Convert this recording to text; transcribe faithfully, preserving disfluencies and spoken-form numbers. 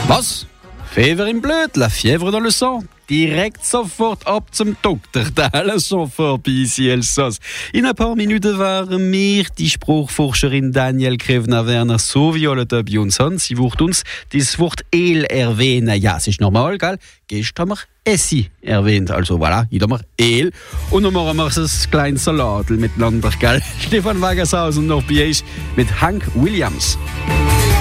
Was? Fever im Blut, la fièvre dans le sang. Direkt sofort ab zum Doktor, der alles schon vorbei ici Elsass. In ein paar Minuten waren wir die Spruchforscherin Danielle Krevner-Werner so wie alle da bei uns haben. Sie wird uns das Wort El erwähnen. Ja, es ist normal, gell? Gestern haben wir Essi erwähnt. Also voilà, hier haben wir El. Und dann machen wir ein kleines Salat miteinander, gell? Stefan Wagershausen noch bei euch mit Hank Williams.